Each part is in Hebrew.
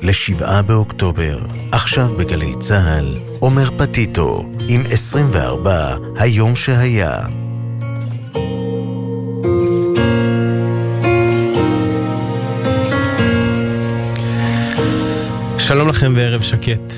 ל7 באוקטובר. עכשיו בגלי צהל, עומר פטיטו, עם 24 היום שהיה. שלום לכם וערב שקט.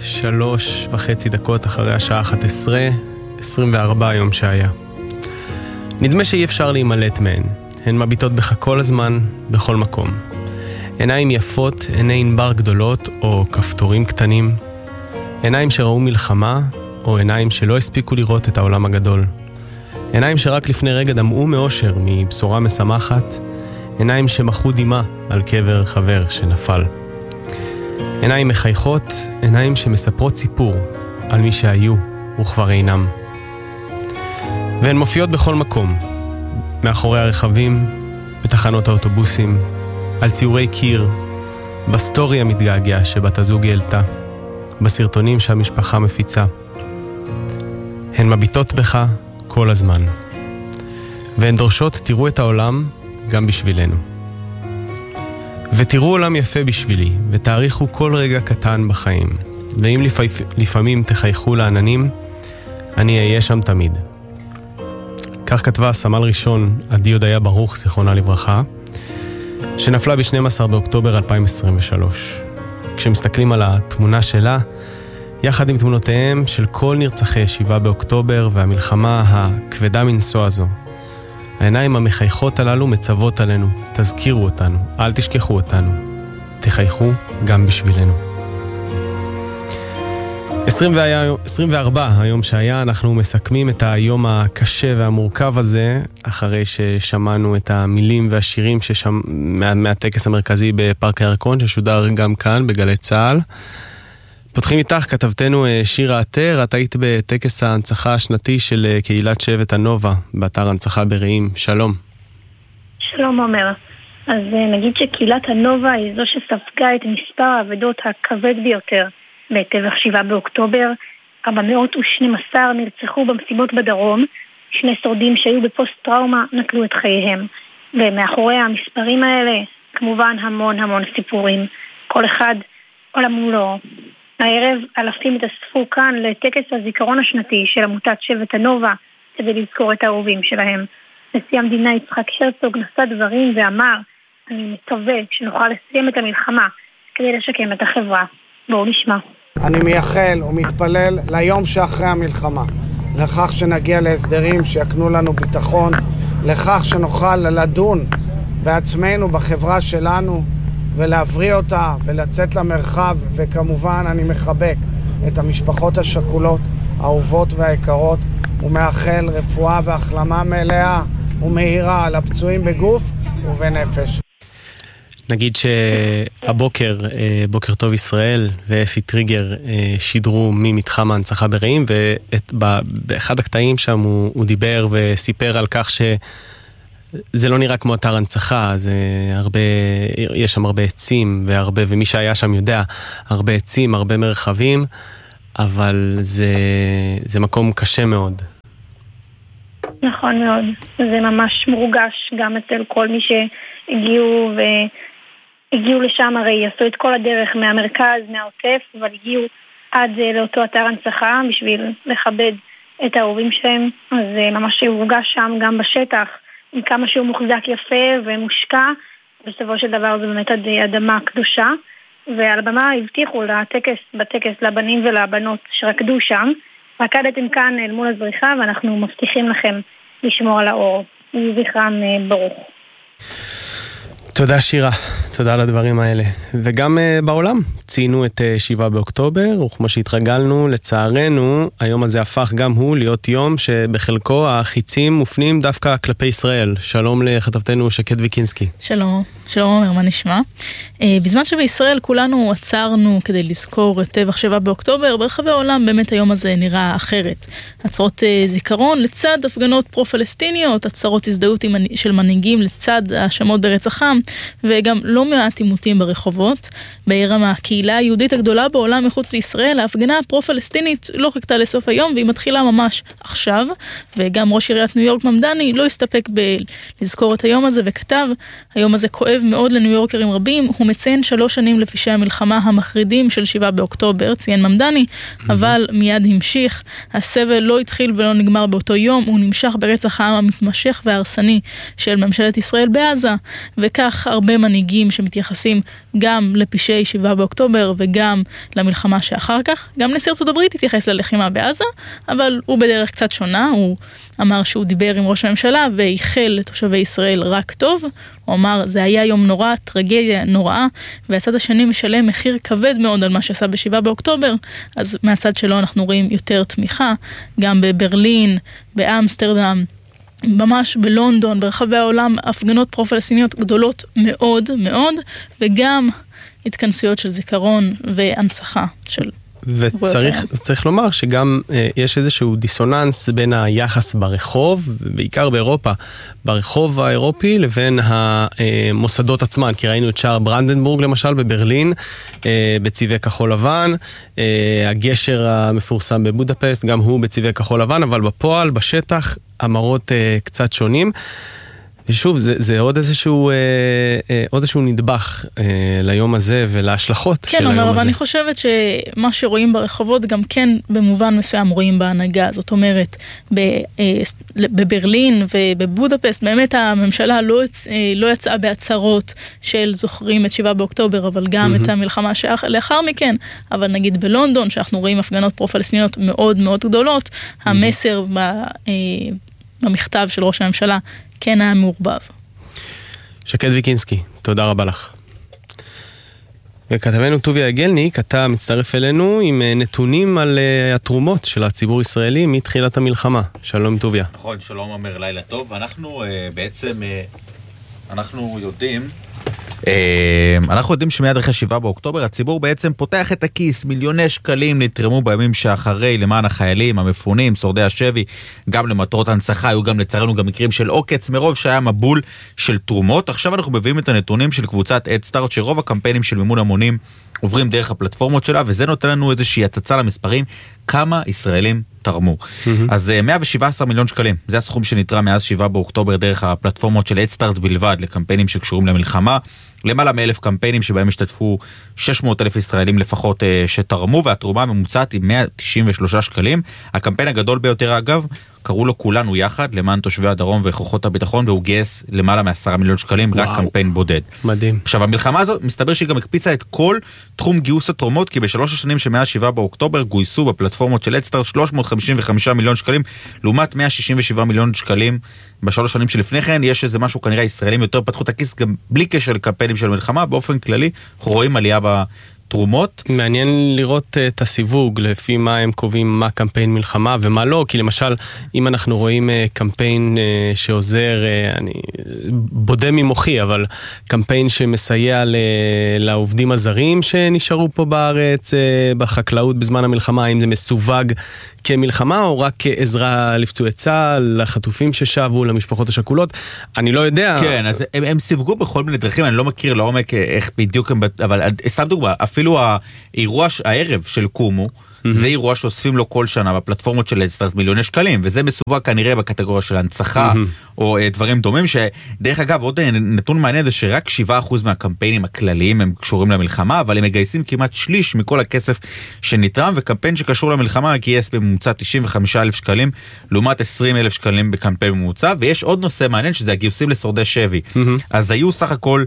3:30 אחרי השעה 11, 24 היום שהיה. נדמה שאי אפשר להימלט מהן. הן מביטות בך כל הזמן, בכל מקום. עיניים יפות, עיני ענבר גדולות או כפתורים קטנים. עיניים שראו מלחמה, או עיניים שלא הספיקו לראות את העולם הגדול. עיניים שרק לפני רגע דמעו מאושר מבשורה משמחת. עיניים שמחו דמעה על קבר חבר שנפל. עיניים מחייכות, עיניים שמספרות סיפור על מי שהיו וכבר אינם. והן מופיעות בכל מקום, מאחורי הרכבים, בתחנות האוטובוסים, על ציורי קיר, בסטורי המתגעגע שבת הזוג העלתה, בסרטונים שהמשפחה מפיצה. הן מביטות בך כל הזמן. והן דורשות, תראו את העולם גם בשבילנו. ותראו עולם יפה בשבילי, ותאריכו כל רגע קטן בחיים. ואם לפעמים תחייכו לעננים, אני אהיה שם תמיד. כך כתבה סמל ראשון עדי הודיה ברוך, זיכרונה לברכה, שנפלה ב-12 באוקטובר 2023. כשמסתכלים על התמונה שלה, יחד עם תמונותיהם של כל נרצחי 7 באוקטובר והמלחמה הכבדה מנשוא הזו, העיניים המחייכות הללו מצוות עלינו, תזכירו אותנו, אל תשכחו אותנו, תחייכו גם בשבילנו. 24 היום שהיה, אנחנו מסכמים את היום הקשה והמורכב הזה, אחרי ששמענו את המילים והשירים מהטקס המרכזי בפארק הירקון, ששודר גם כאן בגלי צהל. פותחים איתך, כתבתנו שירה עטר, את היית בטקס ההנצחה השנתי של קהילת שבט הנובה, באתר הנצחה ברעים. שלום. שלום עומר. אז נגיד שקהילת הנובה היא זו שספגה את מספר העבדות הכבד ביותר בטבח 7 באוקטובר. 412 נרצחו במסיבות בדרום, 2 שורדים שהיו בפוסט טראומה נטלו את חייהם. ומאחורי המספרים האלה כמובן המון סיפורים, כל אחד עולם מולו. הערב אלפים התאספו כאן לטקס הזיכרון השנתי של עמותת שבט הנובה כדי לזכור את האהובים שלהם. נשיא המדינה יצחק הרצוג נשא דברים ואמר, אני מקווה שנוכל לסיים את המלחמה כדי לשקם את החברה. בואו נשמע. אני מייחל ומתפלל ליום שאחרי המלחמה, לכך שנגיע להסדרים שיקנו לנו ביטחון, לכך שנוכל לדון בעצמנו בחברה שלנו ולהבריא אותה ולצאת למרחב. וכמובן אני מחבק את המשפחות השכולות, האהובות והיקרות, ומאחל רפואה והחלמה מלאה ומהירה לפצועים בגוף ובנפש. נגיד שהבוקר, בוקר טוב ישראל ואפי טריגר שידרו ממתחם ההנצחה ברעים, ובאחד הקטעים שם הוא דיבר וסיפר על כך שזה לא נראה כמו אתר הנצחה, יש שם הרבה עצים ומי שהיה שם יודע, הרבה עצים, הרבה מרחבים, אבל זה מקום קשה מאוד. נכון מאוד, זה ממש מורגש גם אצל כל מי שהגיעו לשם, הרי עשו את כל הדרך מהמרכז, מהעוטף, אבל הגיעו עד לאותו אתר הנצחה בשביל לכבד את האהובים שלהם. אז ממש הורגש שם גם בשטח, עם כמה שהוא מוחזק יפה ומושקע. בסופו של דבר זה באמת אדמה קדושה, ועל הבמה הבטיחו בטקס לבנים ולבנות שרקדו שם, רקדתם כאן אל מול הזריחה, ואנחנו מבטיחים לכם לשמור על האור. זכרם ברוך. תודה שירה, תודה על הדברים האלה. וגם בעולם ציינו את 7 באוקטובר, וכמו שהתרגלנו, לצערנו, היום הזה הפך גם הוא להיות יום שבחלקו החיצים מופנים דווקא כלפי ישראל. שלום לכתבתנו שקד ויקינסקי. שלום עומר, מה נשמע? בזמן שבישראל כולנו עצרנו כדי לזכור את טבח 7 באוקטובר, ברחבי העולם באמת היום הזה נראה אחרת. עצרות זיכרון לצד הפגנות פרו-פלסטיניות, עצרות הזדהות של מנהיגים לצד האשמות ברצחם, וגם לא מעט עימותים ברחובות. בעירם הקהילה היהודית הגדולה בעולם מחוץ לישראל, ההפגנה הפרו-פלסטינית לא חיכתה לסוף היום, והיא מתחילה ממש עכשיו, וגם ראש עיריית ניו יורק ממדני לא הסתפק בלזכור את היום הזה וכתב, היום הזה כואב כואב מאוד לניו יורקרים רבים, הוא מציין 3 שנים לפשעי המלחמה המחרידים של 7 באוקטובר, ציין ממדני, אבל מיד המשיך. הסבל לא התחיל ולא נגמר באותו יום, הוא נמשך ברצח העם המתמשך והרסני של ממשלת ישראל בעזה, וכך הרבה מנהיגים שמתייחסים גם לפשעי 7 באוקטובר וגם למלחמה שאחר כך. גם נשיא ארצות הברית התייחס ללחימה בעזה, אבל הוא בדרך קצת שונה. הוא אמר שהוא דיבר עם ראש הממשלה ואיחל לתושבי ישראל רק טוב. הוא אמר, זה היה יום נורא, טרגדיה נוראה, והצד השני משלם מחיר כבד מאוד על מה שעשה ב7 באוקטובר. אז מהצד שלו אנחנו רואים יותר תמיכה, גם בברלין, באמסטרדם, ממש בלונדון, ברחבי העולם, הפגנות פרו-פלסטיניות גדולות מאוד מאוד, וגם התכנסויות של זיכרון והנצחה של... וצריך לומר שגם יש איזשהו דיסוננס בין היחס ברחוב, בעיקר באירופה, ברחוב האירופי לבין המוסדות עצמן, כי ראינו את שער ברנדנבורג למשל בברלין, בצבעי כחול לבן, הגשר המפורסם בבודפסט, גם הוא בצבעי כחול לבן, אבל בפועל, בשטח, המראות קצת שונים. ושוב, זה עוד איזשהו נדבך ליום הזה ולהשלחות של היום הזה. כן, אבל אני חושבת שמה שרואים ברחובות גם כן במובן מסוים רואים בהנהגה. זאת אומרת, בברלין ובבודפסט, באמת הממשלה לא יצאה בהצהרות של זוכרים את 7 באוקטובר, אבל גם את המלחמה שלאחר מכן. אבל נגיד בלונדון, שאנחנו רואים הפגנות פרו-פלסטיניות מאוד מאוד גדולות, המסר במכתב של ראש הממשלה כן היה מעורבב. שקד ויקינסקי, תודה רבה לך. וכתבנו טוביה גלניק, אתה מצטרף אלינו עם נתונים על התרומות של הציבור הישראלי מתחילת המלחמה. שלום טוביה. נכון, שלום אומר, לילה טוב. אנחנו יודעים שמיד אחרי 7 באוקטובר הציבור בעצם פותח את הכיס, מיליוני שקלים נתרמו בימים שאחרי למען החיילים, המפונים, שורדי השבי, גם למטרות הנצחה, היו גם לצערנו גם מקרים של עוקץ, מרוב שהיה מבול של תרומות. עכשיו אנחנו מביאים את הנתונים של קבוצת אדסטארט, שרוב הקמפיינים של מימון המונים עוברים דרך הפלטפורמות שלה, וזה נותן לנו איזושהי הצצה למספרים, כמה ישראלים תרמו. אז 117 מיליון שקלים, זה הסכום שנתרם מאז 7 באוקטובר דרך הפלטפורמות של אדסטארט בלבד, לקמפיינים שקשורים למלחמה, למעלה מ1,000 קמפיינים שבהם השתתפו 600,000 ישראלים לפחות שתרמו, והתרומה הממוצעת היא 193 שקלים. הקמפיין הגדול ביותר אגב, קראו לו כולנו יחד, למען תושבי הדרום וכוחות הביטחון, והוא גייס למעלה מ10 מיליון שקלים, רק קמפיין בודד. מדהים. עכשיו, המלחמה הזאת, מסתבר שהיא גם הקפיצה את כל תחום גיוס התרומות, כי ב3 השנים שמאז 7 באוקטובר גויסו בפלטפורמות של אדסטארט 355 מיליון שקלים, לעומת 167 מיליון שקלים ב3 השנים שלפני כן. יש איזה משהו, כנראה ישראלים יותר פתחו את הכיס, גם בלי קשר לקמפיינים של מלחמה, באופן כללי, אנחנו רואים עלייה תרומות. מעניין לראות את הסיווג לפי מה הם קובעים מה קמפיין מלחמה ומה לא, כי למשל אם אנחנו רואים קמפיין שעוזר, אני בודה ממוחי, אבל קמפיין שמסייע לעובדים הזרים שנשארו פה בארץ בחקלאות בזמן המלחמה, האם זה מסווג כמלחמה או רק כעזרה לפצועי צה"ל, לחטופים ששבו, למשפחות השכולות, אני לא יודע. כן, אז הם סיווגו בכל מיני דרכים, אני לא מכיר לעומק איך בדיוק הם, אבל סתם דוגמה, אפילו האירוע הערב של קומו, זה אירוע שאוספים לו כל שנה בפלטפורמות של אדסטארט מיליוני שקלים, וזה מסווג כנראה בקטגוריה של הנצחה, או דברים דומים, שדרך אגב עוד נתון מעניין זה שרק 7% מהקמפיינים הכלליים הם קשורים למלחמה, אבל הם מגייסים כמעט שליש מכל הכסף שנתרם, וקמפיין שקשור למלחמה גייס בממוצע 95,000 שקלים, לעומת 20,000 שקלים בקמפיין ממוצע, ויש עוד נושא מעניין שזה הגיוסים לשורדי שבי. אז היו סך הכל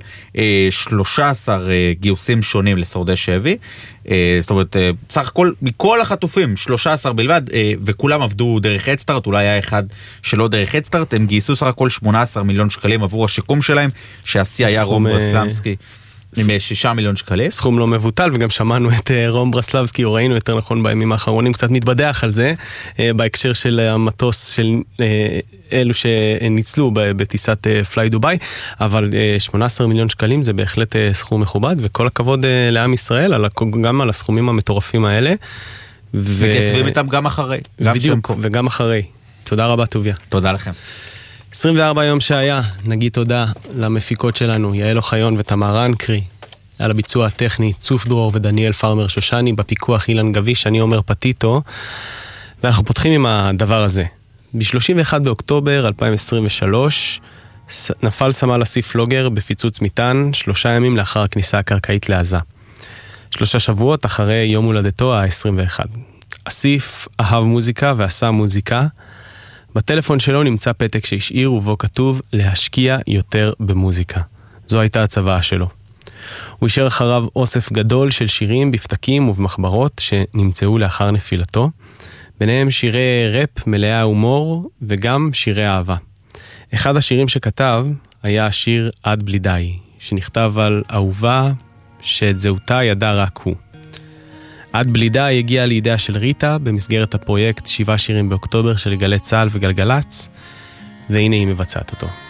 13 גיוסים שונים לשורדי שבי, זאת אומרת, סך הכל מכל החטופים 13 בלבד, וכולם עבדו דרך אדסטארט, אולי היה אחד שלא דרך אדסטארט, הם גייסו סך הכל 18 מיליון שקלים עבור השיקום שלהם, שהשיא היה רום ברסלבסקי עם 6 מיליון שקלים. סכום לא מבוטל, וגם שמענו את רום ברסלבסקי, או ראינו יותר נכון בימים האחרונים, קצת מתבדח על זה, בהקשר של המטוס של אלו שניצלו בטיסת פליי דוביי, אבל 18 מיליון שקלים זה בהחלט סכום מכובד, וכל הכבוד לעם ישראל, גם על הסכומים המטורפים האלה. וקצבים איתם גם אחרי. בדיוק, וגם אחרי. תודה רבה טוביה. תודה לכם. 24 יום שהיה, נגיד תודה למפיקות שלנו, יעל אוחיון ותמר אנקרי, על הביצוע הטכני, צוף דרור ודניאל פרמר שושני, בפיקוח אילן גביש, אני אומר פטיטו, ואנחנו פותחים עם הדבר הזה. ב-31 באוקטובר 2023 נפל סמל אסיף לוגר בפיצוץ מטען 3 ימים לאחר הכניסה הקרקעית לעזה. 3 שבועות אחרי יום הולדתו ה-21. אסיף אהב מוזיקה ועשה מוזיקה. בטלפון שלו נמצא פתק שהשאיר ובו כתוב להשקיע יותר במוזיקה. זו הייתה הצוואה שלו. הוא השאיר אחריו אוסף גדול של שירים בפתקים ובמחברות שנמצאו לאחר נפילתו. ביניהם שירי רפ מלאה הומור וגם שירי אהבה. אחד השירים שכתב היה השיר עד בלי די, שנכתב על אהובה שאת זהותה ידע רק הוא. עד בלי די הגיע לידיה של ריטה במסגרת הפרויקט 7 שירים באוקטובר של גלי צהל וגלגלץ, והנה היא מבצעת אותו.